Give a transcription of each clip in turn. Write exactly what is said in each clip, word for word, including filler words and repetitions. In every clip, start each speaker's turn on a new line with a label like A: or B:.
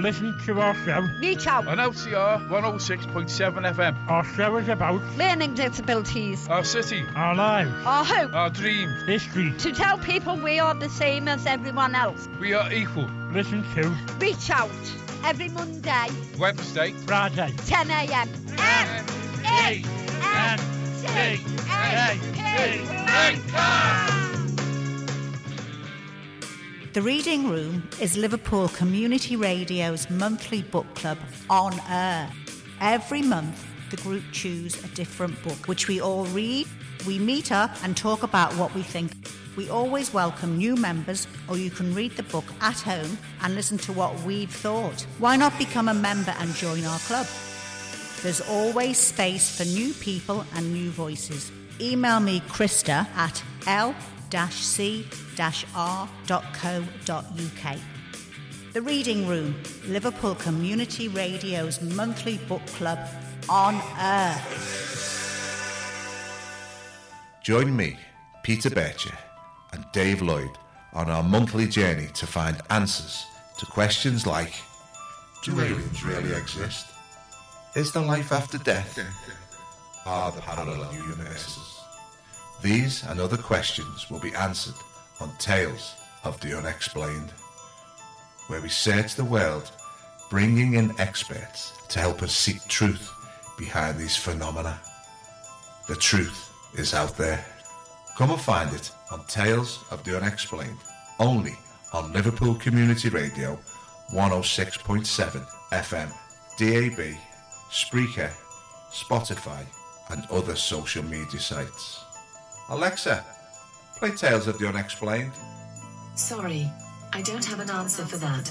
A: listen to our show.
B: Reach out.
C: On L C R one oh six point seven F M.
A: Our show is about
B: learning disabilities,
C: our city,
A: our lives,
B: our hope,
C: our dreams,
A: history.
B: To tell people we are the same as everyone else.
C: We are equal.
A: Listen to
B: Reach Out every Monday,
C: Wednesday,
B: Friday, ten a.m.
C: N E N T A P.
D: The Reading Room is Liverpool Community Radio's monthly book club on air. Every month, the group choose a different book, which we all read. We meet up and talk about what we think. We always welcome new members, or you can read the book at home and listen to what we've thought. Why not become a member and join our club? There's always space for new people and new voices. Email me, Krista, at l c r dot co dot u k. The Reading Room, Liverpool Community Radio's monthly book club on air.
E: Join me, Peter Bircher, and Dave Lloyd on our monthly journey to find answers to questions like: do aliens really exist? Is there life after death? Are there parallel universes? These and other questions will be answered on Tales of the Unexplained, where we search the world, bringing in experts to help us seek truth behind these phenomena. The truth is out there. Come and find it on Tales of the Unexplained, only on Liverpool Community Radio one oh six point seven F M, D A B, Spreaker, Spotify and other social media sites. Alexa, play Tales of the Unexplained.
F: Sorry, I don't have an answer for that.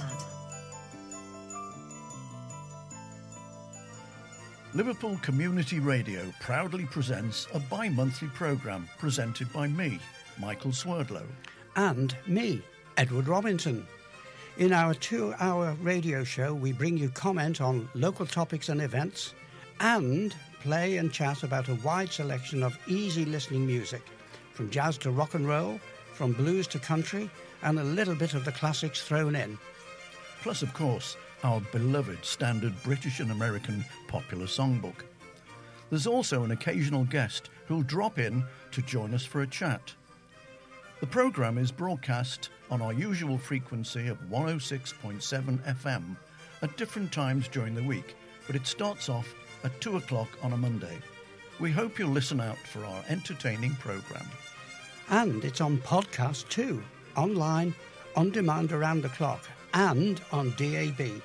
G: Liverpool Community Radio proudly presents a bi-monthly programme presented by me, Michael Swerdlow.
H: And me, Edward Robinson. In our two-hour radio show, we bring you comment on local topics and events, and play and chat about a wide selection of easy listening music, from jazz to rock and roll, from blues to country, and a little bit of the classics thrown in.
G: Plus, of course, our beloved standard British and American popular songbook. There's also an occasional guest who'll drop in to join us for a chat. The programme is broadcast on our usual frequency of one oh six point seven F M at different times during the week, but it starts off at two o'clock on a Monday. We hope you'll listen out for our entertaining programme.
H: And it's on podcast too, online, on demand around the clock, and on D A B.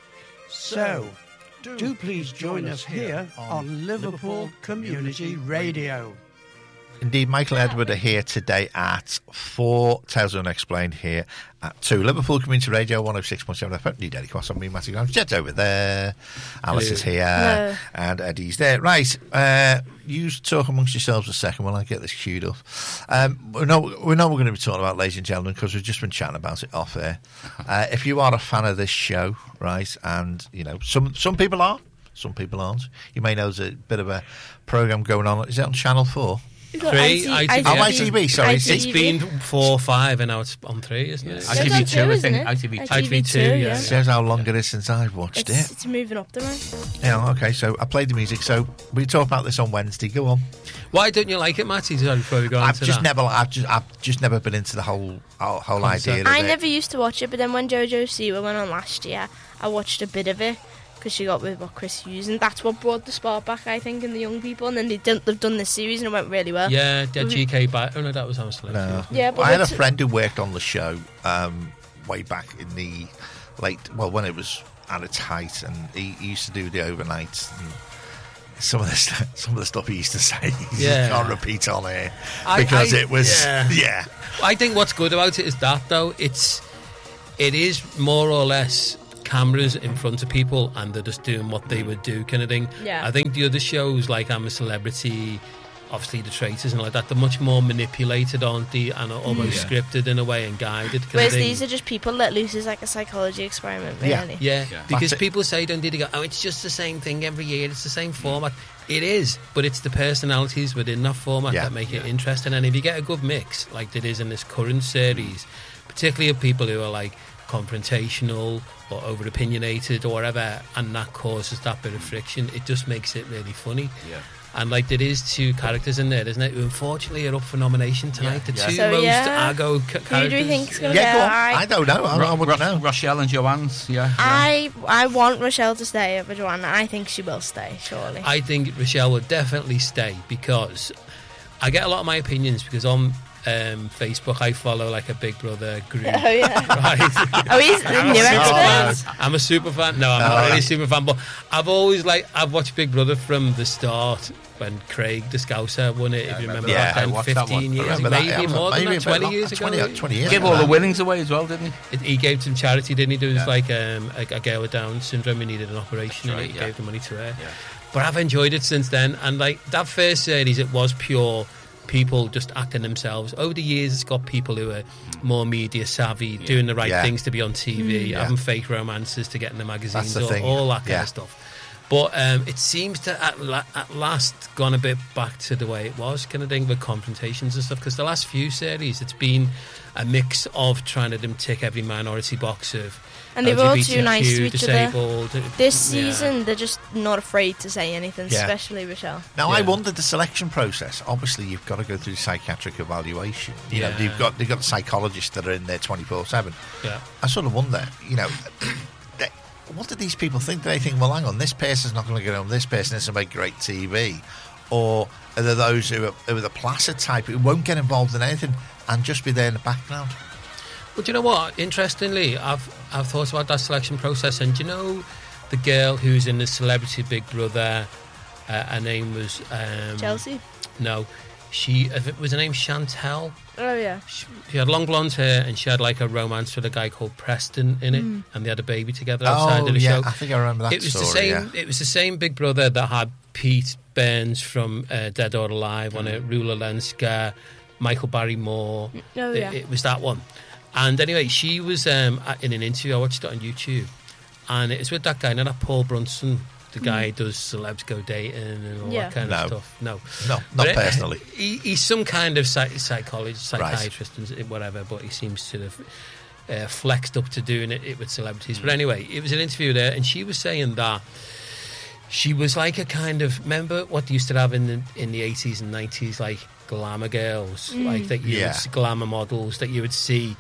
H: So, do, do please join us here on Liverpool Community Radio.
I: Indeed, Michael and Edward are here today at four Tales of Unexplained here at two. Liverpool Community Radio one oh six point seven F M. New Daily Cross on me, Matty Grimes. Jed's over there. Alice Hello. is here. Hello. And Eddie's there. Right, uh, you talk amongst yourselves a second while I get this queued up. Um, we know, we know we're going to be talking about, ladies and gentlemen, because we've just been chatting about it off air. Uh, if you are a fan of this show, right, and, you know, some some people are, some people aren't. You may know there's a bit of a programme going on. Is it on Channel four?
J: Three, I T V.
I: Oh, I T V, sorry.
J: I T V. It's been four, five, and now it's on three, isn't it?
K: I T V two, I think. I T V two.
J: I T V two, yeah. yeah.
I: Shows how long it is since I've watched
K: it's,
I: it.
K: It's moving up the way.
I: Yeah, okay, so I played the music, so we talk about this on Wednesday. Go on.
J: Why don't you like it, Matty? Before we go
I: I've
J: into
I: just
J: that?
I: never, I've just, I've just never been into the whole, whole, whole idea of
K: I
I: it.
K: never used to watch it, but then when Jojo Siwa went on last year, I watched a bit of it. Because she got with what Chris Hughes, and that's what brought the spark back, I think, in the young people. And then they did, they've done this series, and it went really well.
J: Yeah, did G K back. Oh no, that was Amsterdam.
I: No.
K: Yeah, but
I: I had a friend who worked on the show um, way back in the late, well, when it was at its height, and he, he used to do the overnights. And some of the some of the stuff he used to say, yeah. you can't repeat on air because I, I, it was, yeah. yeah.
J: I think what's good about it is that though it's it is more or less cameras in front of people and they're just doing what they would do kind of thing.
K: Yeah.
J: I think the other shows like I'm a Celebrity, obviously the Traitors and like that, they're much more manipulated, aren't they, and are almost yeah. scripted in a way and guided.
K: Whereas these are just people let loose as like a psychology experiment, really.
J: Yeah, yeah. yeah. Because people say, don't they, they go, oh, it's just the same thing every year, it's the same format. It is, but it's the personalities within that format yeah. that make it yeah. interesting. And if you get a good mix, like it is in this current series, particularly of people who are like confrontational or over opinionated or whatever, and that causes that bit of friction. It just makes it really funny.
L: Yeah.
J: And like there is two characters in there, isn't it? Who unfortunately are up for nomination tonight.
L: Yeah,
J: the
L: yeah.
J: two
K: So,
J: most
K: yeah.
J: argo ca-
K: Who
J: characters.
K: do you think's gonna
I: Yeah,
K: go?
I: go on.
K: I,
I: I don't know. I, I wouldn't know.
L: Rochelle and Joanne's, yeah. yeah.
K: I I want Rochelle to stay over Joanna. I think she will stay, surely.
J: I think Rochelle will definitely stay because I get a lot of my opinions because on um, Facebook I follow like a Big Brother group.
K: Oh, yeah.
J: Right.
K: Oh, he's the
J: I'm a
K: new
J: super
K: expert?
J: fan. I'm a super fan. No, I'm
I: Oh,
J: not really
I: right.
J: a super fan, but I've always like I've watched Big Brother from the start when Craig the Scouser won it.
L: Yeah,
J: if you
L: I
J: remember
L: remember
J: back
L: that. I
J: then,
L: watched that
J: fifteen
L: one.
J: years,
I: Remember that,
J: maybe
I: yeah.
J: more than
I: Maybe
J: that,
I: a bit
J: twenty
I: lo-
J: years ago.
I: twenty, twenty years.
L: Give all the winnings away as well, didn't he?
J: It, he gave some charity, didn't he? There was
L: Yeah.
J: like um, a, a girl with Down syndrome who needed an operation,
L: That's
J: and
L: right,
J: he
L: yeah.
J: gave the money to her.
L: Yeah.
J: But I've enjoyed it since then, and like that first series, it was pure people just acting themselves. Over the years, it's got people who are more media savvy, doing the right
I: Yeah.
J: things to be on T V,
I: Mm.
J: having
I: Yeah.
J: fake romances to get in the magazines,
I: That's the
J: all,
I: thing.
J: all that kind
I: Yeah.
J: of stuff. But um, it seems to at, la- at last gone a bit back to the way it was, kind of thing, with confrontations and stuff. Because the last few series, it's been a mix of trying to them tick every minority box of
K: And they were all
J: L G B T Q,
K: too nice to each other.
J: disabled.
K: This
J: Yeah.
K: season, they're just not afraid to say anything,
I: Yeah.
K: especially Rochelle.
I: Now, I
J: Yeah.
I: wondered the selection process. Obviously, you've got to go through psychiatric evaluation. You know,
J: Yeah.
I: you've got you've got psychologists that are in there twenty-four seven.
J: Yeah.
I: I sort of wonder, you know, they- what do these people think? Do they think, well, hang on, this person's not going to get on, this person isn't make great T V? Or are there those who are, who are the placid type who won't get involved in anything and just be there in the background?
J: Well, do you know what? Interestingly, I've I've thought about that selection process, and do you know the girl who's in the Celebrity Big Brother? Uh, her name was um,
K: Chelsea?
J: No, she if it was her name Chantel.
K: Oh, yeah.
J: She, she had long blonde hair, and she had like a romance with a guy called Preston in it,
K: Mm.
J: and they had a baby together outside
I: Oh,
J: of the
I: yeah,
J: show.
I: I think I remember that
J: It was
I: story,
J: the same.
I: yeah.
J: It was the same Big Brother that had Pete Burns from uh, Dead or Alive on it, Rula Lenska, Michael Barrymore.
K: Oh,
J: It-
K: yeah.
J: it was that one. And anyway, she was um, at- in an interview. I watched it on YouTube, and it was with that guy, you know, that Paul Brunson, the guy who does celebs go dating and all
K: Yeah.
J: that kind
I: No.
J: of stuff. No,
I: No, not
J: But, uh,
I: personally.
J: He, he's some kind of psych- psychologist,
I: Right.
J: psychiatrist, and whatever. But he seems to have uh, flexed up to doing it, it with celebrities. But anyway, it was an interview there, and she was saying that she was like a kind of, remember what they used to have in the in the eighties and nineties, like glamour girls,
K: Mm.
J: like that you
I: Yeah.
J: would see, glamour models that you would see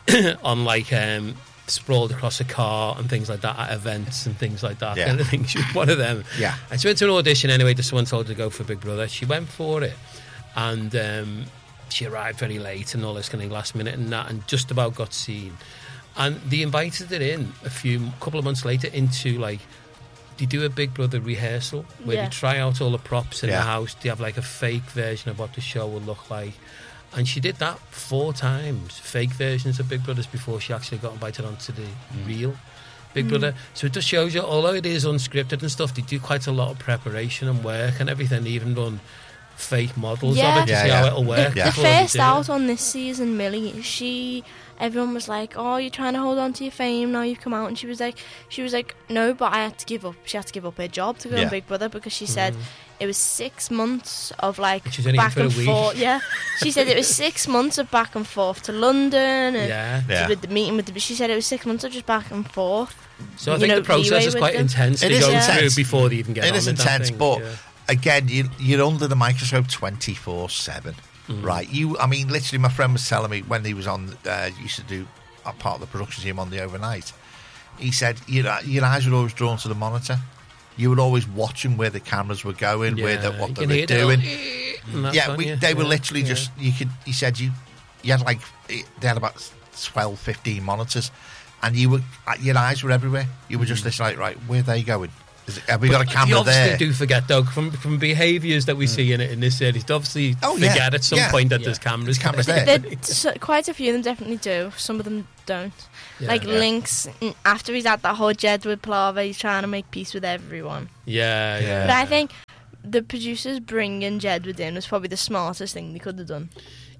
J: on like um, sprawled across a car and things like that at events and things like that.
I: Yeah.
J: Kind of thing. She was one of them.
I: Yeah.
J: And she went to an audition anyway. That someone told her to go for Big Brother. She went for it, and um, she arrived very late and all this kind of last minute and that, and just about got seen. And they invited her in a few couple of months later into like. They do a Big Brother rehearsal where
K: Yeah.
J: they try out all the props in
I: Yeah.
J: the house. They have like a fake version of what the show will look like. And she did that four times, fake versions of Big Brothers, before she actually got invited onto the real Big
K: Mm.
J: Brother. So it just shows you, although it is unscripted and stuff, they do quite a lot of preparation and work and everything. They even done fake models
K: Yeah.
J: of it to
I: Yeah,
J: see
I: yeah.
J: how it'll work.
K: The,
I: Yeah.
K: the
J: before they
K: first
J: do it.
K: out on this season, Millie, she, everyone was like, "Oh, you're trying to hold on to your fame now. You've come out," and she was like, "She was like, no, but I had to give up. She had to give up her job to go
I: Yeah.
K: on Big Brother because she said it was six months of like
J: And she's only in
K: back
J: for a
K: and
J: week.
K: forth. Yeah, she said it was six months of back and forth to London and
J: Yeah.
I: Yeah.
K: with the meeting with the. She said it was six months of just back and forth.
J: So I
K: you
J: think
K: know,
J: the process
K: leeway
J: is
K: with
J: quite
K: them.
J: intense
I: It
J: to
I: is
J: go
I: intense.
J: through before they even get
I: It
J: on
I: is
J: with that
I: intense,
J: thing.
I: but
J: Yeah.
I: again, you, you're under the microscope twenty-four seven,
J: Mm.
I: right? You, I mean, literally, my friend was telling me when he was on, uh, used to do a part of the production team on the overnight. He said your your eyes were always drawn to the monitor. You were always watching where the cameras were going, where the,
J: Yeah,
I: what
J: you
I: they
J: can
I: were
J: hear the
I: doing.
J: little and that's
I: Yeah,
J: on
I: we,
J: you.
I: they were
J: Yeah,
I: literally
J: yeah.
I: just. You could. He said you. You had like they had about twelve, fifteen monitors, and you were your eyes were everywhere. You were just listening, like, right, where are they going? Is it, have we got a
J: But
I: camera
J: you obviously
I: there?
J: do forget though from from behaviours that we see in it in this series. They obviously
I: Oh, yeah.
J: forget at some
I: Yeah.
J: point that
L: Yeah.
J: there's cameras.
I: There's cameras
J: there.
I: there.
K: There- so, quite a few of them definitely do. Some of them don't.
J: Yeah.
K: like
J: Yeah.
K: Lynx, mm, after he's had that whole Jedward palaver, he's trying to make peace with everyone.
J: Yeah, yeah.
K: But I think the producers bringing Jedward in was probably the smartest thing they could have done.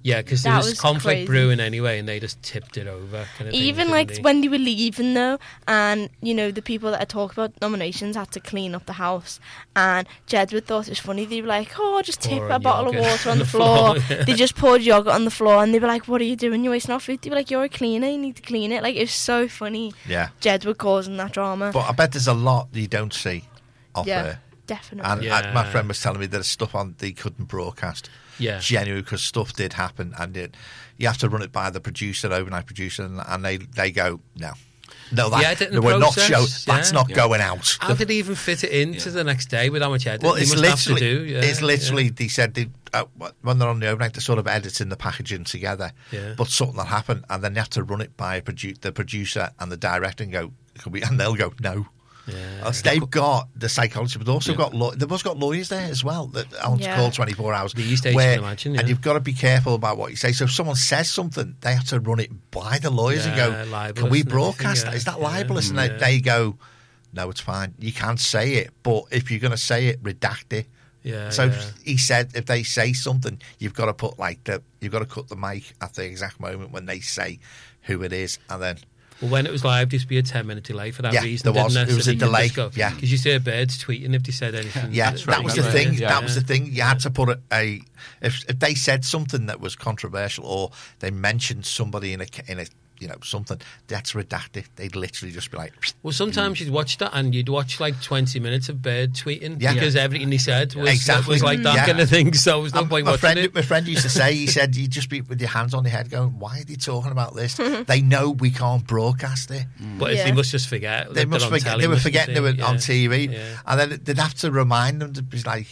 J: Yeah, because there
K: That
J: was,
K: was
J: conflict
K: crazy.
J: brewing anyway, and they just tipped it over. Kind of
K: Even
J: thing,
K: like
J: didn't they?
K: when they were leaving though, and you know the people that had talked about nominations had to clean up the house, and Jedward thought it was funny. They were like, "Oh, just tip
J: Pouring
K: a bottle of
J: yogurt
K: water on the floor." They just poured yogurt on the floor, and they were like, "What are you doing? You're wasting our food." They were like, "You're a cleaner. You need to clean it." Like it was so funny.
I: Yeah.
K: Jedward causing that drama.
I: But I bet there's a lot you don't see off
K: Yeah,
I: there.
K: definitely.
I: And
J: Yeah.
I: uh, my friend was telling me there's stuff on they couldn't broadcast.
J: Yeah.
I: Genuinely, because stuff did happen, and it, you have to run it by the producer, overnight producer, and, and they, they go, no. No, that,
J: Yeah, editing
I: no, we're not
J: process,
I: show, that's
J: yeah.
I: not
J: Yeah.
I: going out.
J: How did they even fit it into the next day with how much editing
I: Well,
J: they
I: it's
J: must have to
I: literally,
J: do? Yeah,
I: it's literally.
J: yeah.
I: They said they, uh, when they're on the overnight, they're sort of editing the packaging together.
J: Yeah.
I: But something will happen, and then they have to run it by a produ- the producer and the director, and go, can we? And they'll go, no.
J: Yeah.
I: Uh, They've got the psychology, but also got law- they've also got lawyers there as well that on
K: Yeah.
I: call twenty-four hours.
J: These days,
I: where-
J: you can imagine, yeah.
I: And you've got to be careful about what you say. So if someone says something, they have to run it by the lawyers
J: Yeah,
I: and go,
J: libelous
I: can we
J: and
I: broadcast
J: everything,
I: that?
J: yeah.
I: Is that
J: Yeah.
I: libelous? And
J: Yeah.
I: they, they go, no, it's fine. You can't say it, but if you're going to say it, redact it.
J: Yeah,
I: So
J: yeah.
I: if he said if they say something, you've got to put like the you've got to cut the mic at the exact moment when they say who it is, and then
J: Well, when it was live, there used to be a ten minute delay for that
I: Yeah,
J: reason.
I: there was.
J: Didn't
I: It was a delay, yeah.
J: Because you see birds tweeting if they said anything.
I: yeah,
J: That's
I: that
J: right,
I: was the
J: right.
I: thing.
J: Yeah.
I: That was the thing. You had to put a, a if if they said something that was controversial or they mentioned somebody in a in a you know something, that's redacted. They'd literally just be like,
J: Well, sometimes you'd watch that and you'd watch like twenty minutes of bird tweeting
I: Yeah.
J: because everything he said was,
I: Exactly.
J: was like that
I: Yeah.
J: kind of thing. So there was no
I: Um,
J: point
I: my
J: watching
I: friend,
J: it.
I: my friend used to say, he said, you'd just be with your hands on your head going, why are they talking about this? They know we can't broadcast it.
J: But
K: Yeah.
J: they must just forget.
I: They
J: that
I: must
J: they're on
I: forget.
J: telly,
I: They were
J: mustn't
I: forgetting they were
J: Yeah.
I: on T V.
J: Yeah.
I: And then they'd have to remind them to be like,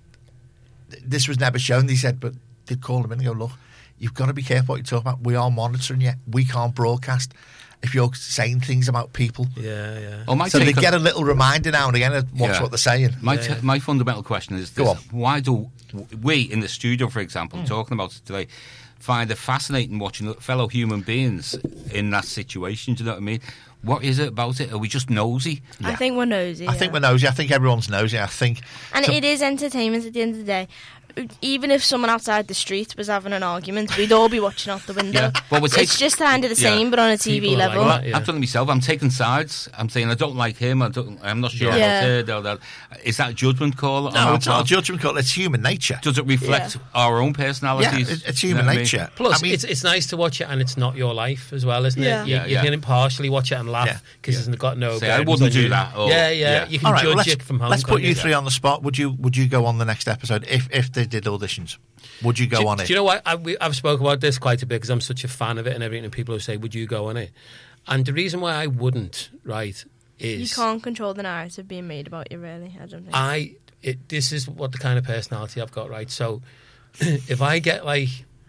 I: this was never shown. They said, but they'd call them in and go, look, you've got to be careful what you're talking about. We are monitoring you. We can't broadcast if you're saying things about people.
J: Yeah, yeah.
L: Well, my
I: So they
L: take on-
I: get a little reminder now and again of what's
L: Yeah.
I: what they're saying.
L: My,
J: Yeah.
L: t- my fundamental question is
I: Go
L: this.
I: on.
L: Why do we in the studio, for example,
I: Hmm.
L: talking about it today, find it fascinating watching fellow human beings in that situation? Do you know what I mean? What is it about it? Are we just nosy?
K: I think we're nosy.
I: I think
K: yeah.
I: we're nosy. I think everyone's nosy. I think.
K: And
I: to-
K: it is entertainment at the end of the day. Even if someone outside the street was having an argument, we'd all be watching out the window.
L: Yeah. Well, we're
K: it's
L: take-
K: just kind of the
L: Yeah.
K: same, but on a T V
J: People are like
K: level.
J: that.
L: Well,
J: yeah.
L: I'm telling myself, I'm taking sides. I'm saying I don't like him. I don't, I'm not sure
K: Yeah.
L: about it. Or that. Is that a judgment call? on
I: no,
L: our
I: it's not a
L: part?
I: judgment call. It's human nature.
L: Does it reflect
K: Yeah.
L: our own
I: Yeah,
L: personalities?
I: it- it's
L: You
I: human
L: know what I mean?
I: nature.
J: Plus,
I: I mean,
J: it's it's nice to watch it and it's not your life as well, isn't
K: Yeah.
J: it? You,
L: Yeah,
J: you
L: yeah.
J: can impartially watch it and
I: Yeah.
J: laugh because it's got no.
L: Say, I
J: burdens
L: wouldn't
J: on
L: do
J: you.
L: that, or-
J: yeah, yeah,
L: yeah.
J: You can
I: all right,
J: judge
I: well, let's,
J: it from home.
I: let's put
J: can't
I: you three on the spot. Would you Would you go on the next episode if if they did auditions? Would you go
J: do,
I: on
J: do
I: it?
J: you know what? I, we, I've spoken about this quite a bit because I'm such a fan of it and everything. And people who say, "Would you go on it?" And the reason why I wouldn't, right, is
K: You can't control the narrative being made about you, really. I don't think.
J: I. It, this is what the kind of personality I've got, right? So, if I get like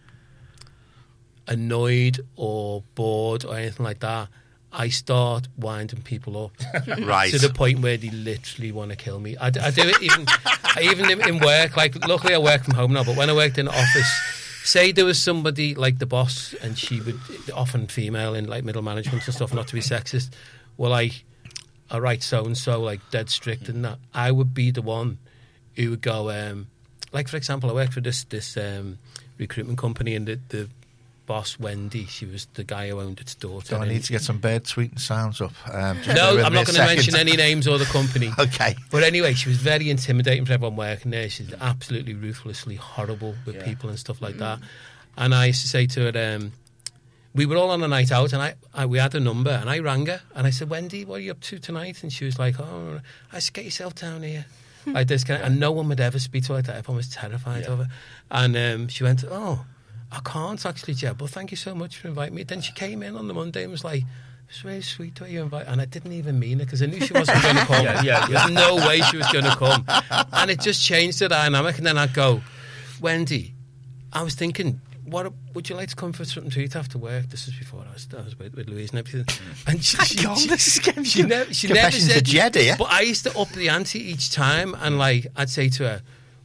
J: annoyed or bored or anything like that, I start winding people up
I: Right.
J: to the point where they literally want to kill me. I, d- I do it even I even in, in work. Like, luckily I work from home now, but when I worked in the office, say there was somebody like the boss, and she would, often female in like middle management and stuff, not to be sexist. Well, like, all right, so and so, like dead strict and that. I would be the one who would go, um, like for example, I worked for this this um, recruitment company, and the, the boss Wendy, she was the guy who owned its daughter.
I: So I
J: and-
I: need to get some bird tweeting sounds up. Um, just bear
J: no,
I: with
J: I'm
I: me
J: not
I: a
J: going to
I: second.
J: mention any names or the company.
I: Okay.
J: But anyway, she was very intimidating for everyone working there. She's absolutely ruthlessly horrible with people and stuff like that. And I used to say to her, um, we were all on a night out, and I, I we had a number, and I rang her, and I said, Wendy, what are you up to tonight? And she was like, oh, I said, get yourself down here. Like this kind of, and no one would ever speak to her like that. Everyone was terrified
L: Yeah.
J: of her. And um, she went, oh, I can't actually, Jeb, but thank you so much for inviting me. Then she came in on the Monday and was like, it's very sweet that you invite, and I didn't even mean it because I knew she wasn't going to come.
L: Yeah, yeah,
J: There's no way she was going to come, and it just changed the dynamic. And then I'd go, Wendy, I was thinking, what would you like to come for something to eat after work? This is before I was, I was with, with Louise and everything. And she, she,
I: Hang on,
J: she,
I: this is getting
J: she, never, she never
I: confessions
J: said,
I: of Jed here.
J: but I used to up the ante each time, and like I'd say to her,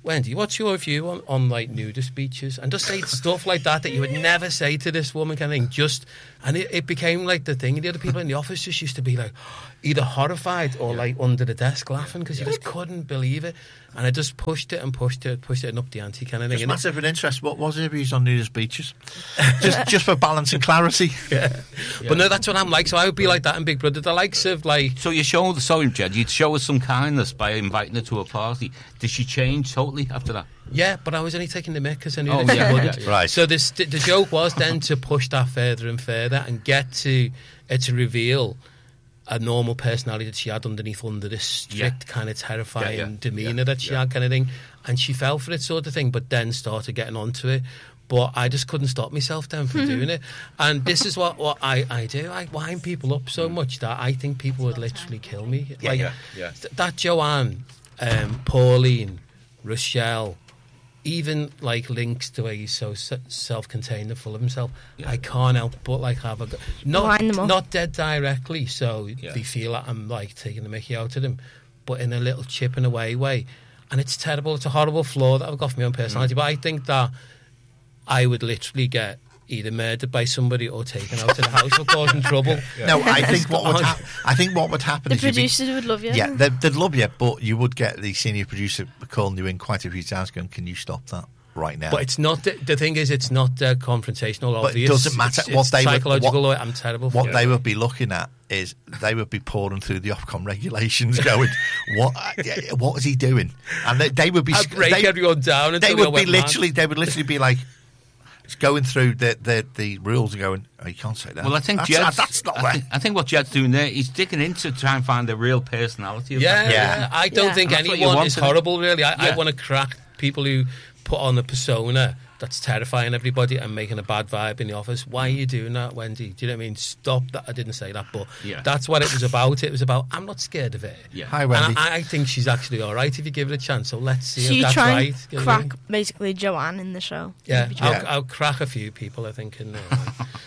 J: Wendy, what's your view on, on like nudist speeches? And just say stuff like that that you would never say to this woman kind of thing. Just, and it, it became like the thing. And the other people in the office just used to be like either horrified or like under the desk laughing because you just couldn't believe it. And I just pushed it and pushed it, pushed it and up the ante kind of thing.
I: Just
J: And
I: massive of interest. What was your views on nudist beaches? just, just for balance and clarity.
J: Yeah. Yeah. But no, that's what I'm like. So I would be like that in Big Brother. The likes of like.
L: So you show sorry, Jed. You'd show us some kindness by inviting her to a party. Did she change totally after that?
J: Yeah, but I was only taking the mick because I knew
L: Oh,
J: that
L: yeah,
J: she
L: yeah,
J: wouldn't.
L: yeah.
I: Right.
J: So this, the, the joke was then to push that further and further and get to uh, to reveal a normal personality that she had underneath under this strict
L: Yeah.
J: kind of terrifying
L: Yeah, yeah,
J: demeanour
L: yeah,
J: that she
L: yeah.
J: had kind of thing. And she fell for it sort of thing, but then started getting onto it. But I just couldn't stop myself then from doing it. And this is what, what I, I do. I wind people up so much that I think people would literally kill me.
L: Yeah,
J: like
L: yeah, yeah.
J: th- that Joanne, um, Pauline, Rochelle, even like links to where he's so se- self-contained and full of himself.
L: Yeah.
J: I can't help but like have a go- not
K: Wind them up.
J: not dead directly, so
L: Yeah.
J: they feel like I'm like taking the mickey out of them, but in a little chipping away way. And it's terrible. It's a horrible flaw that I've got for my own personality. Mm. But I think that I would literally get either murdered by somebody or taken out of the house for causing trouble.
I: Yeah. No, I think what would hap- I think what would happen
K: The
I: is you'd be-
K: producers would love you.
I: Yeah, they'd, they'd love you, but you would get the senior producer calling you in quite a few times going, can you stop that right now?
J: But it's not. The, the thing is, it's not uh, confrontational.
I: But it
J: obvious.
I: doesn't matter
J: It's,
I: what
J: it's
I: they would-
J: psychological.
I: what-
J: I'm terrible. For
I: What
J: it.
I: they would be looking at is they would be pouring through the Ofcom regulations, going, "What? What is he doing?" And they, they would be
J: I'd break
I: they,
J: everyone down.
I: They
J: until
I: would
J: all
I: be
J: went mad.
I: literally. They would literally be like going through the the, the rules and going, "Oh, you can't say that."
L: Well, I think
I: that's,
L: Jed's,
I: that's not
L: I
I: right.
L: think, I think what Jed's doing there, he's digging in to try and find the real personality of
J: Yeah,
L: that.
J: yeah. I don't
K: Yeah.
J: think
L: That's what you
J: anyone
L: want,
J: is
L: isn't it?
J: horrible. Really, I, I
L: Yeah.
J: want to crack people who put on a persona that's terrifying everybody and making a bad vibe in the office. Why are you doing that, Wendy? Do you know what I mean? Stop that. I didn't say that, but
L: Yeah.
J: that's what it was about. It was about, I'm not scared of it.
L: Yeah.
I: Hi, Wendy.
J: And I, I think she's actually all right if you give it a chance. So let's see
K: So
J: if
K: you
J: that's
K: try
J: right.
K: and
J: You know what I mean?
K: crack basically Joanne in the show.
J: Yeah,
K: Maybe
J: I'll,
I: Yeah.
J: I'll crack a few people, I think. In there.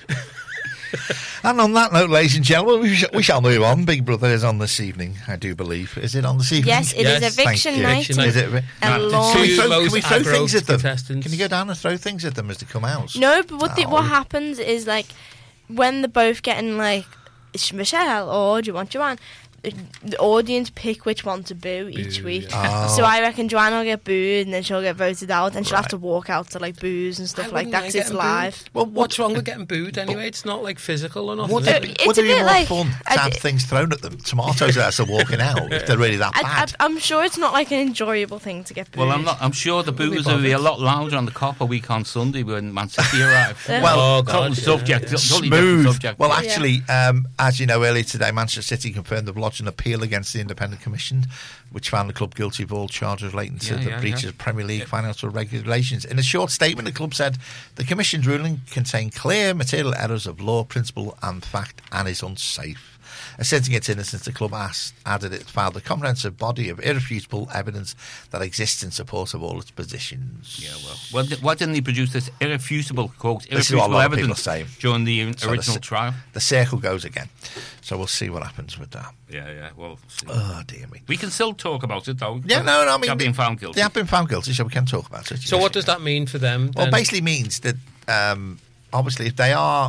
I: And on that note, ladies and gentlemen, we, sh- we shall move on. Big Brother is on this evening, I do believe. Is it on this evening?
K: Yes, it is
J: Yes,
K: eviction
I: thank you.
K: night.
J: Eviction night.
I: Is it?
K: A
L: Now,
K: long-
I: Can we
J: Two
I: throw,
J: most
I: can we throw
J: aggro
I: things at them?
J: contestants.
I: Can you go down and throw things at them as they come out?
K: No, but what the,
I: No.
K: what happens is like when they're both getting like, it's Michelle or do you want Joanne? The audience pick which one to boo each week.
I: yeah. Oh.
K: So I reckon Joanne will get booed and then she'll get voted out and she'll have
I: Right.
K: to walk out to like boos and stuff
J: I
K: like
J: wouldn't
K: that
J: mind
K: 'cause it's
J: getting
K: live.
J: booed.
I: Well,
J: What's wrong with getting booed anyway? It's not like physical or nothing.
I: Would
J: is
I: it
J: it?
I: be,
K: It's
I: would
K: a
I: it be
K: bit
I: more
K: like-
I: fun to
K: I
I: have
K: d-
I: things thrown at them? Tomatoes as they're walking out, if they're really that
K: I, I,
I: bad.
K: I'm sure it's not like an enjoyable thing to get booed.
L: Well, I'm not. I'm sure the
J: Wouldn't be
L: boos will be a
J: bothered.
L: lot louder on the Copper Week on Sunday when Man City arrive.
I: Well,
J: Oh,
L: total
J: God, yeah,
L: subject.
J: yeah.
L: Totally different
I: Smooth.
L: subject.
I: Well,
K: Yeah.
I: actually, um, as you know, earlier today, Manchester City confirmed they've lodged an appeal against the Independent Commission, which found the club guilty of all charges relating to
L: Yeah,
I: the
L: yeah,
I: breaches
L: yeah.
I: of Premier League financial regulations. In a short statement, the club said the Commission's ruling contained clear material errors of law, principle, and fact, and is unsafe. Asserting its innocence, the club asked, added it filed a comprehensive body of irrefutable evidence that exists in support of all its positions.
L: Yeah, well, well, th- why didn't he produce this irrefutable quote,
I: This is what a
L: irrefutable
I: lot of people
L: evidence
I: are saying.
L: during the
I: So
L: original
I: the,
L: trial?
I: The circle goes again. So we'll see what happens with that.
L: Yeah, yeah. Well, see.
I: Oh, dear me.
L: we can still talk about it though.
I: Yeah, no, no, I mean,
L: They have been found guilty.
I: They have been found guilty, so we can talk about it.
J: So
I: yes.
J: what does that mean for them?
I: Well,
J: then?
I: basically means that um, obviously if they are,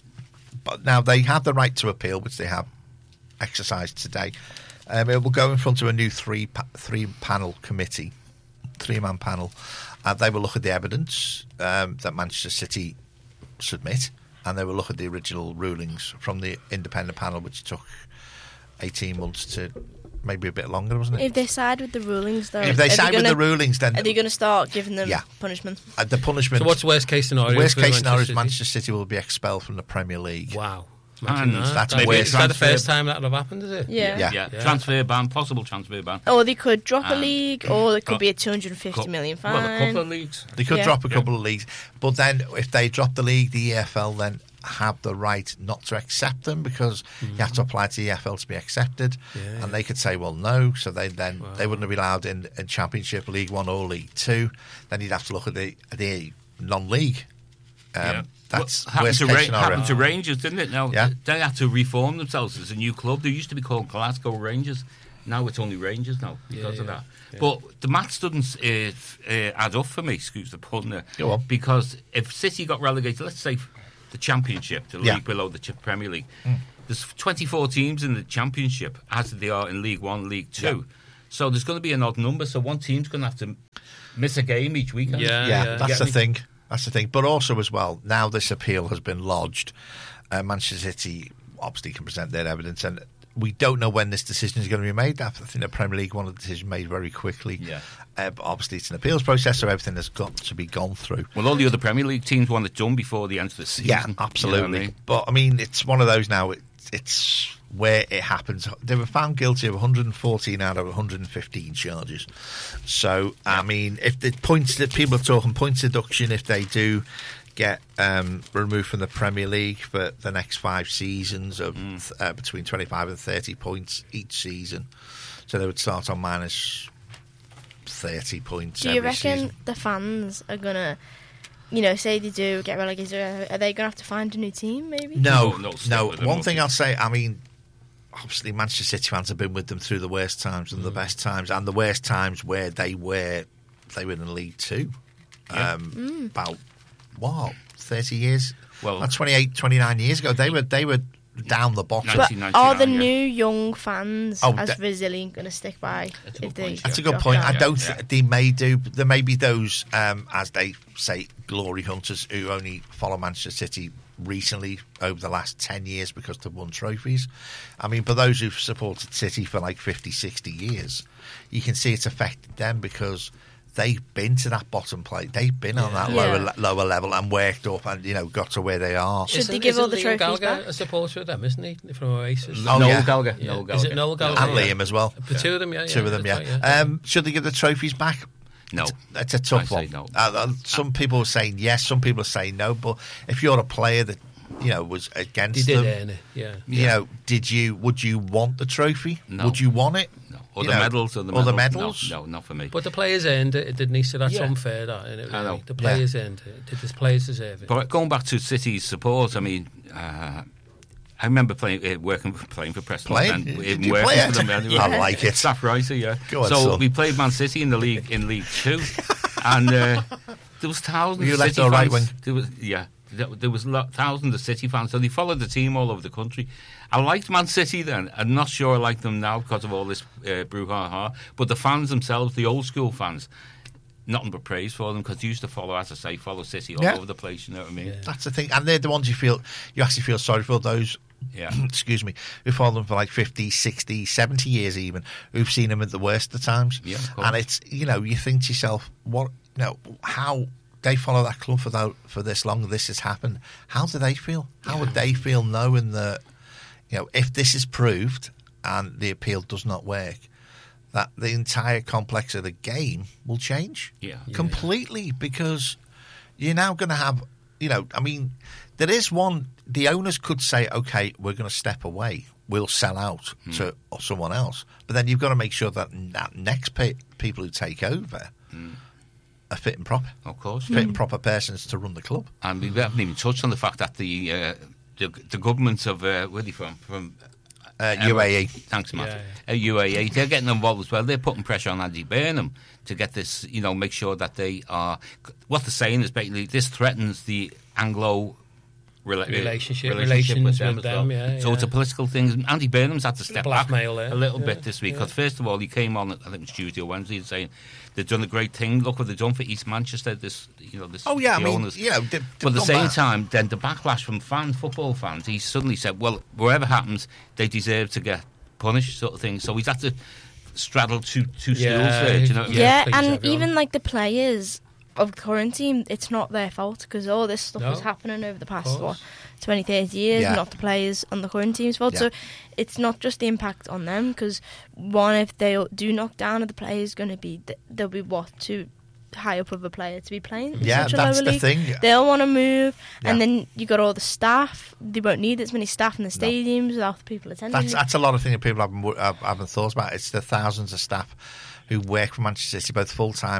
I: but now they have the right to appeal, which they have exercised today. Um, it will go in front of a new three pa- three panel committee, three man panel. Uh, they will look at the evidence um, that Manchester City submit, and they will look at the original rulings from the independent panel, which took eighteen months to maybe a bit longer, wasn't it?
K: If they side with the rulings, though,
I: If they
K: are
I: side with
K: gonna-
I: the rulings, then
K: are they going to start giving them
I: Yeah.
K: punishment?
I: uh, the punishment.
J: So what's worst case scenario?
I: worst
J: for
I: case scenario is
J: Manchester City?
I: Manchester City will be expelled from the Premier League.
J: Wow.
L: And
J: Imagine that.
I: that's
J: That'd
I: maybe
J: be-
I: a
J: is that the
L: transfer-
J: first time that would have happened, is it?
K: Yeah.
I: Yeah.
L: Yeah.
J: Yeah.
L: Transfer ban, possible transfer ban.
K: Or they could drop a
L: And-
K: league, or it could
L: Oh.
K: be a two hundred fifty million fine.
L: Well, a couple of leagues.
I: They could
K: Yeah.
I: drop a couple of leagues, but then if they drop the league, the E F L then have the right not to accept them because you have to apply to the E F L to be accepted,
J: Yeah.
I: and they could say, well, no, so they then they wouldn't be allowed in, in Championship, League One, or League Two. Then you'd have to look at the the non-league. Um,
L: Yeah.
I: That's
L: Well, happened,
I: worst
L: to
I: case
L: Ra-
I: scenario.
L: happened to Rangers, didn't it? Now
I: Yeah.
L: they had to reform themselves as a new club. They used to be called Glasgow Rangers. Now it's only Rangers now because
J: Yeah,
L: of
J: yeah,
L: that.
J: yeah.
L: But the maths doesn't uh, f- uh, add up for me, excuse the pun there.
I: Go on.
L: Because if City got relegated, let's say the Championship, the
I: Yeah.
L: league below the Ch- Premier League,
I: Mm.
L: there's twenty-four teams in the Championship as they are in League One, League Two.
I: Yeah.
L: So there's going to be an odd number. So one team's going to have to miss a game each weekend.
J: Yeah,
I: yeah,
J: yeah.
I: that's
L: Get
I: the
L: me?
I: thing. That's the thing. But also as well, now this appeal has been lodged, uh, Manchester City obviously can present their evidence, and we don't know when this decision is going to be made. I think the Premier League wanted the decision made very quickly.
L: Yeah.
I: Uh, but obviously it's an appeals process, so everything has got to be gone through.
L: Well, all the other Premier League teams want it done before the end of the season.
I: Yeah,
L: You know what I
I: absolutely.
L: mean?
I: But I mean, it's one of those now. It, it's where it happens. They were found guilty of one hundred fourteen out of one hundred fifteen charges. So I mean, if the points that people are talking points deduction, if they do get um, removed from the Premier League for the next five seasons of
L: Mm.
I: uh, between twenty-five and thirty points each season, so they would start on minus thirty points.
K: Do you
I: every
K: reckon
I: season.
K: the fans are gonna, you know, say they do get relegated? Are they gonna have to find a new team? Maybe.
I: No,
L: No, no,
I: no.
L: stick with them,
I: One
L: won't
I: thing
L: you?
I: I'll say, I mean, obviously Manchester City fans have been with them through the worst times and the
L: Mm.
I: best times, and the worst times where they were, they were in League Two.
L: Yeah.
I: Um,
K: Mm.
I: About what, thirty years?
L: Well-
I: Well, twenty-eight, twenty-nine years ago, they were they were down the bottom.
K: But are the
L: yeah.
K: new young fans
I: Oh,
K: as
I: de-
K: resilient going to stick by if they?
I: That's a good
K: drop
I: point.
K: down?
I: I don't.
L: Yeah.
I: Th- they may do. There may be those, um, as they say, glory hunters who only follow Manchester City recently over the last ten years because they've won trophies. I mean, for those who've supported City for like fifty, sixty years, you can see it's affected them because they've been to that bottom plate. They've been on that
K: Yeah.
I: lower
K: Yeah.
I: le- lower level and worked up and, you know, got to where they are.
K: Should they
J: Isn't-
K: give all
J: isn't
K: the
J: Liam
K: trophies
J: Gallagher
K: back?
J: a supporter of them, isn't he, from Oasis?
I: Oh,
L: Noel
I: yeah.
L: Gallagher.
J: Yeah.
L: Noel
J: Is
L: Gallagher.
J: it Noel Gallagher?
I: And
J: Yeah.
I: Liam as well.
J: The two of them, yeah.
I: Two
J: yeah,
I: of them,
J: that's
I: yeah.
J: right,
I: Um, should they give the trophies back?
L: No.
I: It's a tough
L: I say
I: one.
L: no.
I: Uh, uh, some people are saying yes, some people are saying no. But if you're a player that, you know, was
J: They
I: against
J: did
I: them,
J: earn it, yeah.
I: you know, did you? Would you want the trophy?
L: No.
I: Would you want it?
L: No. Or
I: You
L: the
I: know,
L: medals. Or the
I: or the
L: medals.
I: medals?
L: No, no, not for me.
J: But the players earned it, didn't he? So that's
L: Yeah.
J: unfair, that, isn't it?
L: I know.
J: Really? The players earned it. Did the players deserve it?
L: But going back to City's support, I mean, uh, I remember playing, uh, working, playing for Preston.
I: Playing?
L: And,
I: Did
L: and
I: you
L: working
I: play
L: for
I: it?
L: them.
I: I like it.
L: Staff writer, yeah.
I: Go on,
L: so
I: son.
L: we played Man City in the league in League Two, and uh, there was thousands.
I: You
L: of
I: left
L: City
I: or right
L: fans.
I: wing?
L: There was, yeah, there, there was lo- thousands of City fans. So they followed the team all over the country. I liked Man City then. I'm not sure I like them now because of all this uh, brouhaha. But the fans themselves, the old school fans. Nothing but praise for them because they used to follow, as I say, follow City all
I: Yeah.
L: over the place. You know what I mean?
I: That's the thing, and they're the ones you feel you actually feel sorry for. Those,
L: Yeah.
I: excuse me, who follow them for like fifty, sixty, seventy years, even who've seen them at the worst of times.
L: Yeah, of course.
I: and it's you know you think to yourself, what, you know, how they follow that club for that, for this long. This has happened. How do they feel? How would they feel knowing that, you know, if this is proved and the appeal does not work, that the entire complex of the game will change
L: Yeah. Yeah,
I: completely because you're now going to have, you know, I mean, there is one, the owners could say, okay, we're going to step away, we'll sell out
L: Hmm.
I: to someone else, but then you've got to make sure that, that next pe- people who take over are fit and proper.
L: Of course.
I: Fit and proper persons to run the club.
L: And we haven't even touched on the fact that the uh, the, the governments of uh, where are they from? From
I: Uh, U A E.
L: Thanks, Matt.
J: Yeah,
L: Uh, U A E. They're getting involved as well. They're putting pressure on Andy Burnham to get this. You know, make sure that they are. What they're saying is basically this threatens the Anglo. Rela-
J: Relationship-
L: relationship
J: relations
L: with them,
J: with
L: as well.
J: them, yeah,
L: So
J: yeah.
L: it's a political thing. Andy Burnham's had to step back
J: Blackmail there.
L: a little
J: Yeah,
L: bit this week
J: yeah.
L: because first of all he came on. I think it was Tuesday or Wednesday, saying they've done a great thing. Look what they've done for East Manchester. This, you know, this.
I: Oh, yeah, I
L: the
I: mean,
L: owners.
I: you know, they've- they've
L: but at the
I: done
L: same
I: that.
L: time, then the backlash from fan football fans, he suddenly said, "Well, whatever happens, they deserve to get punished," sort of thing. So he's had to straddle two two stools
J: Yeah,
L: there. Do you know what I mean?
K: Yeah,
J: please,
K: and
J: everyone.
K: even like the players of the current team, it's not their fault because all this stuff
J: No,
K: was happening over the past
J: course.
K: what twenty, thirty years.
I: Yeah.
K: Not the players on the current team's fault.
I: Yeah.
K: So it's not just the impact on them because one, if they do knock down, are the players going to be th- they'll be what too high up of a player to be playing. in
I: Yeah,
K: such a
I: that's
K: lower
I: the
K: league.
I: thing.
K: They'll want to move,
I: Yeah.
K: and then you got all the staff. They won't need as many staff in the stadiums without the people attending.
I: That's that's a lot of things that people haven't wo- have- haven't thought about. It's the thousands of staff who work for Manchester City, both full time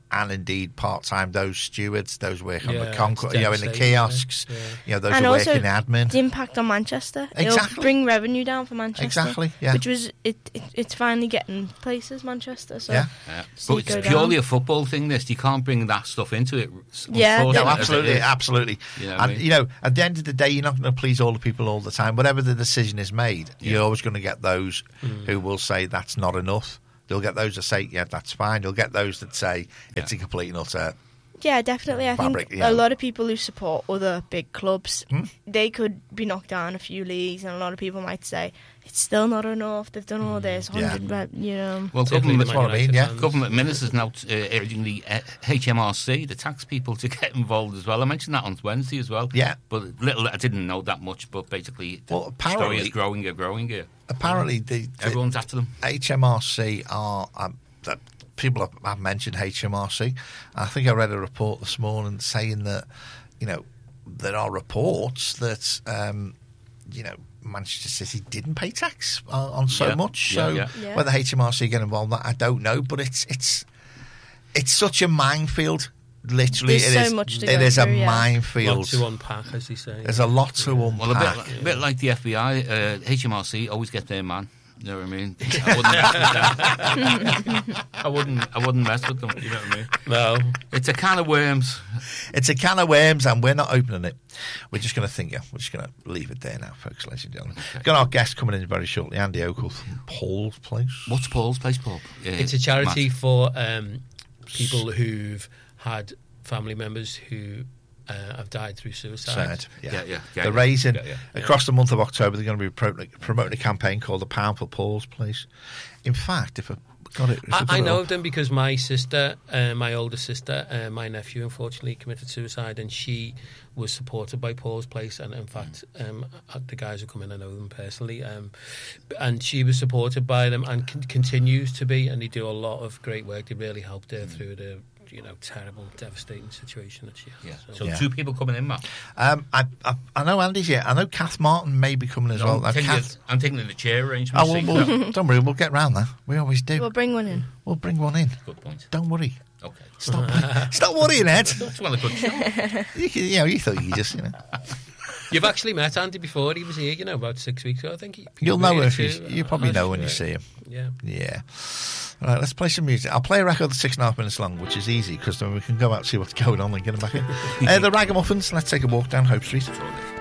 I: and indeed part-time those stewards, those working
J: Yeah,
I: on the concourse,
J: it's
I: you know, in the
J: devastating,
I: kiosks,
J: yeah. Yeah.
I: you know, those
K: and
I: who work
K: also
I: in admin.
K: the impact on Manchester.
I: Exactly.
K: It'll bring revenue down for Manchester.
I: Exactly, yeah.
K: Which was it, it. It's finally getting places, Manchester. So
I: Yeah.
L: Yeah.
K: see
L: But
K: it go
L: it's purely
K: down.
L: a football thing. This you can't bring that stuff into it.
K: Yeah,
L: unfortunate
I: No,
L: as it
I: absolutely,
L: is.
I: absolutely.
L: You know what I
I: and
L: mean?
I: you know, at the end of the day, you're not going to please all the people all the time. Whatever the decision is made,
L: Yeah.
I: you're always going to get those
J: Mm.
I: who will say that's not enough. You'll get those that say, yeah, that's fine. You'll get those that say it's a complete and utter.
K: Yeah, definitely. I
I: Fabric,
K: think
I: yeah.
K: a lot of people who support other big clubs,
I: Hmm?
K: they could be knocked down a few leagues, and a lot of people might say it's still not enough. They've done all this,
I: Yeah.
K: hundred, but you know.
L: Well,
J: Particularly
L: government,
J: the
I: what I mean, yeah.
L: government ministers now uh, urging the uh, H M R C, the tax people, to get involved as well. I mentioned that on Wednesday as well.
I: Yeah.
L: But little, I didn't know that much. But basically, the
I: Well, apparently-
L: story is growing and growing here.
I: Apparently, the, the
L: Everyone's after them.
I: H M R C are. Um, that people have, have mentioned H M R C. I think I read a report this morning saying that, you know, there are reports that, um, you know, Manchester City didn't pay tax on, on so
L: Yeah,
I: much.
L: yeah,
I: So
L: yeah.
K: Yeah.
I: whether H M R C get involved in that, I don't know. But it's it's it's such a minefield. Literally,
K: There's
I: it
K: so
I: is.
K: much to
I: it
K: go
I: is a
K: through, yeah.
I: minefield.
J: Lot to unpack, as they say.
I: There's a lot to unpack.
L: Well, a bit, li- a bit like the F B I, uh, H M R C always get their man. You know what I mean? I wouldn't mess with them. I wouldn't. I wouldn't mess with them. You know what I mean?
J: No.
L: It's a can of worms.
I: It's a can of worms, and we're not opening it. We're just going to think, yeah, we're just going to leave it there now, folks, ladies and gentlemen. We've got our guest coming in very shortly, Andy Oakel from Paul's Place.
L: What's Paul's Place, Paul? Uh,
J: It's a charity
L: Matt?
J: for um, people who've had family members who uh, have died through suicide.
I: Sad, yeah.
L: Yeah, yeah, yeah,
I: They're
L: yeah.
I: raising,
L: Yeah, yeah, yeah.
I: across the month of October, they're going to be pro- promoting a campaign called The Pound for Paul's Place. In fact, if I got it... if
J: I,
I: got
J: I
I: it
J: know
I: up-
J: of them because my sister, uh, my older sister, uh, my nephew, unfortunately committed suicide, and she was supported by Paul's Place. And in fact, um, uh, the guys who come in, I know them personally, um, and she was supported by them and con- continues to be. And they do a lot of great work. They really helped her through the, you know, terrible, devastating situation that she had.
L: Yeah. So
I: Yeah.
L: two people coming in, Matt.
I: Um, I, I, I know Andy's here. I know Kath Martin may be coming as
L: No,
I: well.
L: I'm,
I: Now,
L: taking
I: Kath,
L: the, I'm taking the chair arrangement.
I: oh,
L: see?
I: well, we'll, don't worry, we'll get round that. We always do.
K: We'll bring one in.
I: We'll bring one in.
L: Good point.
I: Don't worry.
L: Okay.
I: Stop, stop worrying, Ed.
L: That's one of the good show.
I: You, can- you know, you thought you just, you know.
J: You've actually met Andy before. He was here, you know, about six weeks ago, I think. He,
I: You'll know
J: really
I: if you,
J: too.
I: you probably
J: I'm
I: know when you
J: sure.
I: see him.
J: Yeah.
I: Yeah. All right, let's play some music. I'll play a record that's six and a half minutes long, which is easy because then we can go out and see what's going on and get them back in. uh, the Ragamuffins, let's take a walk down Hope Street.